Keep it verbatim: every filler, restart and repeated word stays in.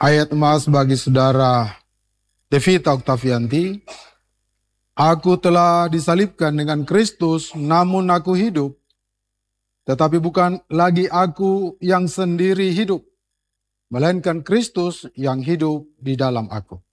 Ayat emas bagi saudara Devita Oktavianti. Aku telah disalibkan dengan Kristus, namun aku hidup. Tetapi bukan lagi aku yang sendiri hidup, melainkan Kristus yang hidup di dalam aku.